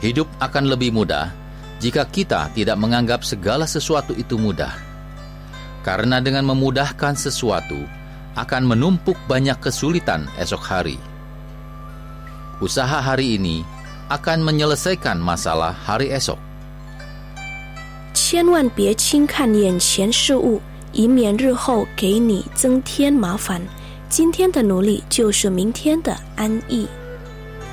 Hidup akan lebih mudah jika kita tidak menganggap segala sesuatu itu mudah. Karena dengan memudahkan sesuatu akan menumpuk banyak kesulitan esok hari. Usaha hari ini akan menyelesaikan masalah hari esok. 千万别轻看眼前事物，以免日后给你增添麻烦。今天的努力就是明天的安逸。